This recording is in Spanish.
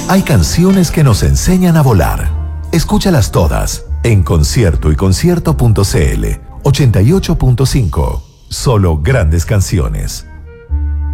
Hay canciones que nos enseñan a volar. Escúchalas todas en Concierto y Concierto.cl 88.5. Solo grandes canciones.